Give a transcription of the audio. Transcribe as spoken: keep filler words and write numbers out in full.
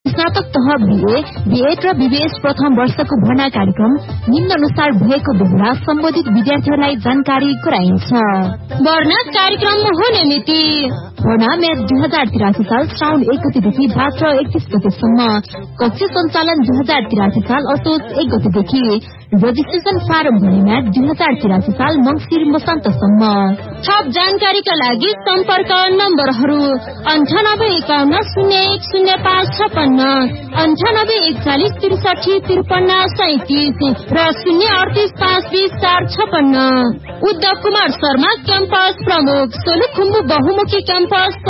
स्नातक तह BA, BEd र बीबीएस प्रथम वर्षको भर्ना कार्यक्रम निम्नानुसार भएको बेला सम्बन्धित विद्यार्थीहरूलाई जानकारी गराइन्छ। भर्ना कार्यक्रम हुने मिति भर्ना म्याच दुई हजार तिरासी साल श्रावण एक गतेदेखि भाद्र एकतीस गतेसम्म। कक्ष सञ्चालन दुई हजार तिरासी साल असोज एक गतेदेखि। रजिस्ट्रेशन फारम भर्ने म्याच दुई हजार तिरासी साल मंसिर मसान्तसम्म। थप जानकारीका लागि सम्पर्क नम्बरहरू अन्ठानब्बे एकाउन्न शून्य एक शून्य पाँच छपन्न, अन्ठानब्बे एकचालिस त्रिसठी त्रिपन्न सैतिस र शून्य अडतिस पाँच बिस चार छपन्न। उद्धव कुमार शर्मा क्याम्पस प्रमुख, सोलुखुम्बु बहुमुखी क्याम्पस